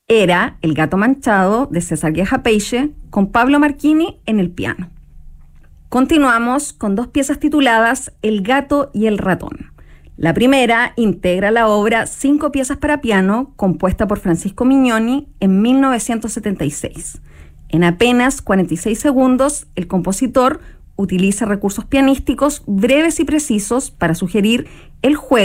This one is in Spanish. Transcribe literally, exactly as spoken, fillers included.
Era El gato manchado de César Guiajapeiche con Pablo Marchini en el piano. Continuamos con dos piezas tituladas El gato y el ratón. La primera integra la obra Cinco piezas para piano, compuesta por Francisco Mignoni en mil novecientos setenta y seis. En apenas cuarenta y seis segundos, el compositor utiliza recursos pianísticos breves y precisos para sugerir el juego